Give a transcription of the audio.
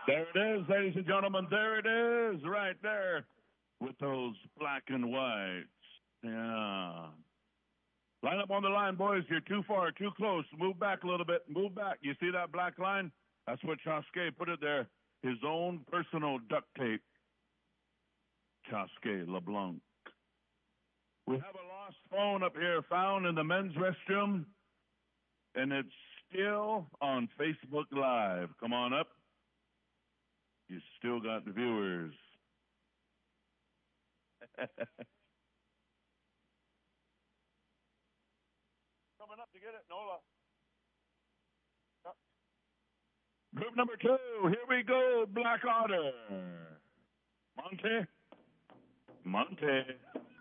There it is, ladies and gentlemen. There it is, right there, with those black and whites. Yeah. Line up on the line, boys. You're too far, too close. Move back a little bit. Move back. You see that black line? That's what Chasquet put it there. His own personal duct tape. Chasquet LeBlanc. We have a lost phone up here found in the men's restroom, and it's still on Facebook Live. Come on up. You still got the viewers. Coming up to get it, Nola. Group number 2, here we go, Black Otter. Monte.